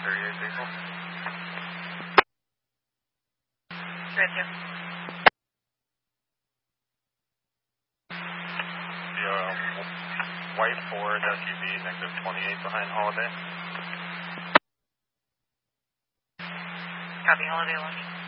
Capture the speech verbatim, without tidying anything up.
thirty-eight diesel. Right here. The uh, white Ford S U V, negative twenty-eight behind Holiday. Copy, Holiday Launch.